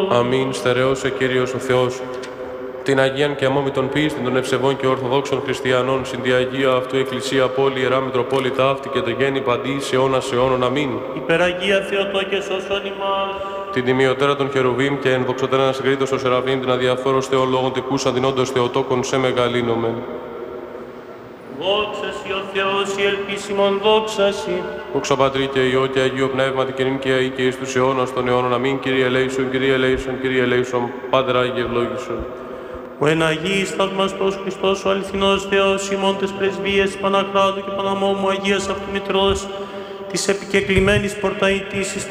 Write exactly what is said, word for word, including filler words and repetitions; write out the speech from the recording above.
Αμήν. Στερεώσε Κύριος ο Θεός την Αγίαν και αμόμητον πίστην των ευσεβών και ορθοδόξων χριστιανών, συν τη Αγία αυτού Εκκλησία πόλη, Ιερά Μητροπόλητα αυτή και το γέννη παντή σε αιώνας αιώνων. Αμήν. Υπεραγία Θεοτό και σώσον ημάς. Την τιμιωτέρα των Χερουβίμ και ενδοξωτέρα ανασυγκρίτως των Σεραφείμ, την αδιαφόρος Θεολόγων τικούς αδεινόντος Θεοτόκον σε μεγαλύνομεν. Δόξα Συ ο Θεός, η ελπίσιμον δόξα Συ. Δόξα Πατρί και Υιό και Αγίο Πνεύματι και νυν και αεί και εις τους αιώνας των αιώνων. Αμήν. Κύριε ελέησον, Κύριε ελέησον, Κύριε ελέησον, Πάτερ Άγιε ευλόγησον. Ο εν Αγίης θαυμαστός Χριστός, ο αληθινός Θεός, ημών τες πρεσβείες Παναχράτου και Παναμόμου Αγίας Αυτομητρός, της επικεκλημένης πορταητής